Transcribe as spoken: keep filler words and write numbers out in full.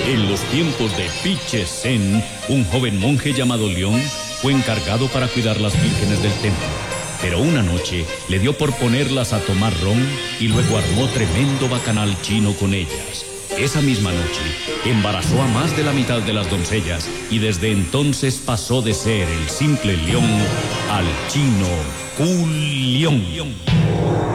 En los tiempos de Pichesen, un joven monje llamado León fue encargado para cuidar las vírgenes del templo. Pero una noche le dio por ponerlas a tomar ron y luego armó tremendo bacanal chino con ellas. Esa misma noche embarazó a más de la mitad de las doncellas y desde entonces pasó de ser el simple León al chino Cool León.